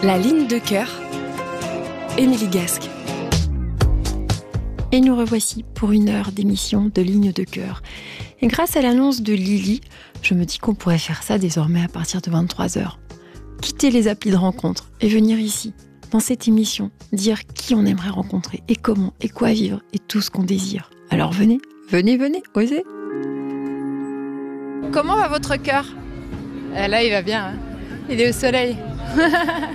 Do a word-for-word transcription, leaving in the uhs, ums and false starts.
La ligne de cœur, Émilie Gasque. Et nous revoici pour une heure d'émission de Ligne de cœur. Et grâce à l'annonce de Lily, je me dis qu'on pourrait faire ça désormais à partir de vingt-trois heures. Quitter les applis de rencontre et venir ici, dans cette émission, dire qui on aimerait rencontrer et comment et quoi vivre et tout ce qu'on désire. Alors venez, venez, venez, osez. Comment va votre cœur ? Là, il va bien, hein. Il est au soleil.